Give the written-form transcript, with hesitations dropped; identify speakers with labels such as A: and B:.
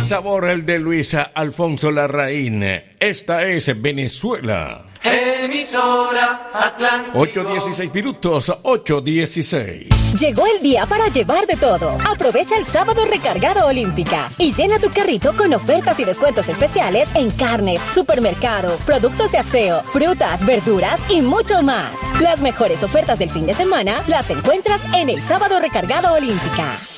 A: sabor el de Luisa Alfonso Larraín. Esta es Venezuela.
B: Emisora Atlántico.
A: 8:16 minutos, 8:16.
C: Llegó el día para llevar de todo. Aprovecha el sábado recargado Olímpica y llena tu carrito con ofertas y descuentos especiales en carnes, supermercado, productos de aseo, frutas, verduras y mucho más. Las mejores ofertas del fin de semana las encuentras en el sábado recargado Olímpica.